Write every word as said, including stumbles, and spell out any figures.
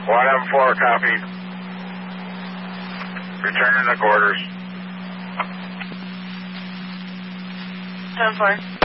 one M four, copy. Returning to quarters. ten four.